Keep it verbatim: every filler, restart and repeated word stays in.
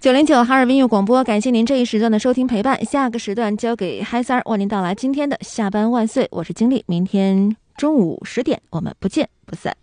九零九哈尔滨音乐广播，感谢您这一时段的收听陪伴。下个时段交给嗨三儿为您带来今天的下班万岁，我是经理，明天中午十点我们不见不散。